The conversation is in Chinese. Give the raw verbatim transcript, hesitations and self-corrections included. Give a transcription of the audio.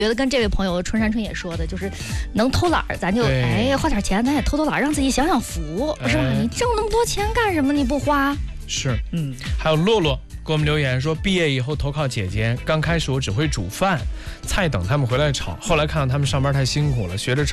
觉得跟这位朋友春山春也说的，就是能偷懒儿，咱就哎花点钱，咱也偷偷懒儿，让自己享享福，是吧？你挣那么多钱干什么？你不花？ 是，嗯。还有洛洛给我们留言说，毕业以后投靠姐姐，刚开始我只会煮饭，菜等他们回来炒，后来看到他们上班太辛苦了，学着炒。